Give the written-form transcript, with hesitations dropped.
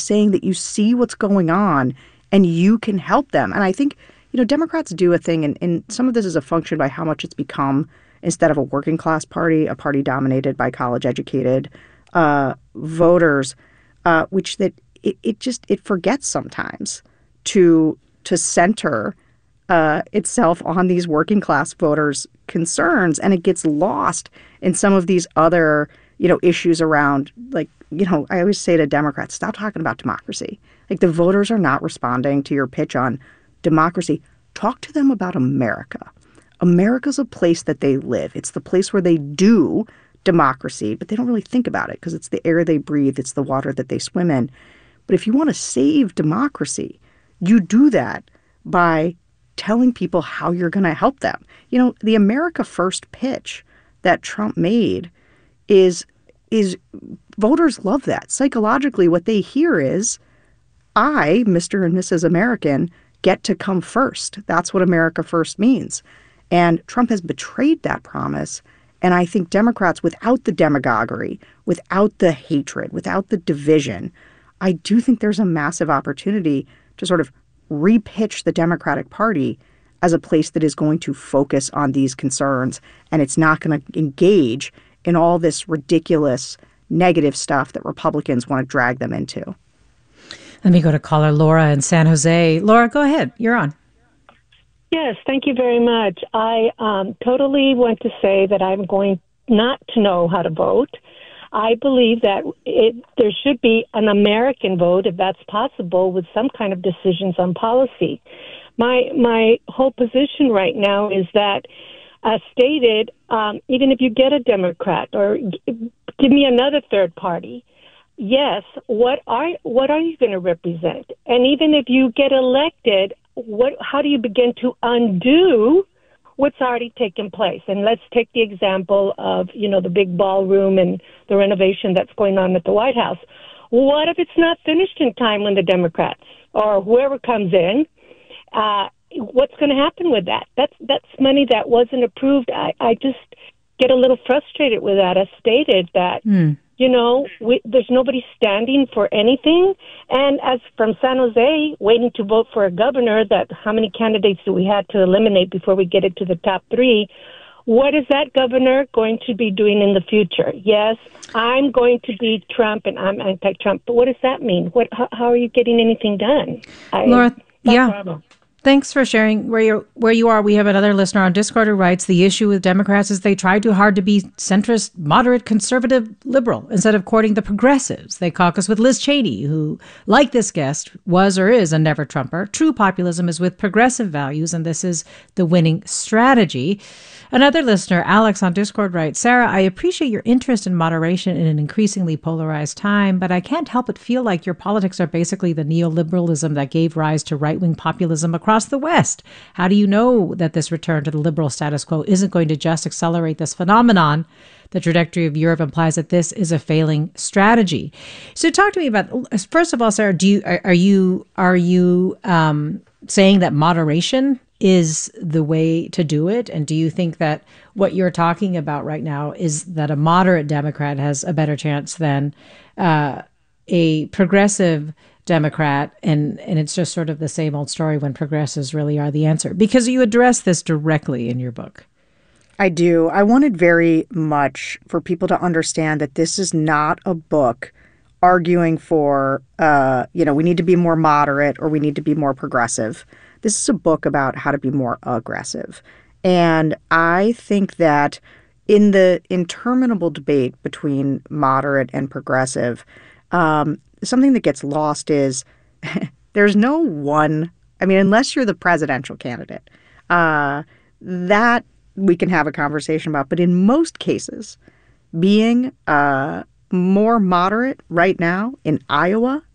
saying that you see what's going on and you can help them. And I think, Democrats do a thing, and some of this is a function by how much it's become, instead of a working class party, a party dominated by college educated voters, which that it forgets sometimes to center itself on these working class voters' concerns, and it gets lost in some of these other issues around, like, I always say to Democrats, stop talking about democracy. Like, the voters are not responding to your pitch on democracy. Talk to them about America. America's a place that they live. It's the place where they do democracy, but they don't really think about it because it's the air they breathe. It's the water that they swim in. But if you want to save democracy, you do that by telling people how you're going to help them. The America First pitch that Trump made is voters love that. Psychologically, what they hear is, I, Mr. and Mrs. American, get to come first. That's what America First means. And Trump has betrayed that promise. And I think Democrats, without the demagoguery, without the hatred, without the division, I do think there's a massive opportunity to sort of repitch the Democratic Party as a place that is going to focus on these concerns, and it's not going to engage in all this ridiculous negative stuff that Republicans want to drag them into. Let me go to caller Laura in San Jose. Laura, go ahead. You're on. Yes, thank you very much. I totally want to say that I'm going not to know how to vote. I believe that there should be an American vote, if that's possible, with some kind of decisions on policy. My whole position right now is that, as stated, even if you get a Democrat or give me another third party, yes, what are you going to represent? And even if you get elected, how do you begin to undo what's already taken place? And let's take the example of, the big ballroom and the renovation that's going on at the White House. What if it's not finished in time when the Democrats or whoever comes in? What's going to happen with that? That's money that wasn't approved. I just get a little frustrated with that. As stated, that there's nobody standing for anything. And as from San Jose, waiting to vote for a governor, that how many candidates do we have to eliminate before we get it to the top three? What is that governor going to be doing in the future? Yes, I'm going to be Trump and I'm anti-Trump. But what does that mean? How are you getting anything done? Laura, yeah. Thanks for sharing where you are. We have another listener on Discord who writes, the issue with Democrats is they try too hard to be centrist, moderate, conservative, liberal, instead of courting the progressives. They caucus with Liz Cheney, who, like this guest, was or is a never-Trumper. True populism is with progressive values, and this is the winning strategy. Another listener, Alex on Discord, writes, Sarah, I appreciate your interest in moderation in an increasingly polarized time, but I can't help but feel like your politics are basically the neoliberalism that gave rise to right-wing populism across the West. How do you know that this return to the liberal status quo isn't going to just accelerate this phenomenon? The trajectory of Europe implies that this is a failing strategy. So talk to me about, first of all, Sarah, are you saying that moderation is the way to do it? And do you think that what you're talking about right now is that a moderate Democrat has a better chance than a progressive Democrat, and it's just sort of the same old story when progressives really are the answer? Because you address this directly in your book. I do. I wanted very much for people to understand that this is not a book arguing for, we need to be more moderate or we need to be more progressive. This is a book about how to be more aggressive. And I think that in the interminable debate between moderate and progressive, something that gets lost is there's no one, unless you're the presidential candidate, that we can have a conversation about. But in most cases, being more moderate right now in Iowa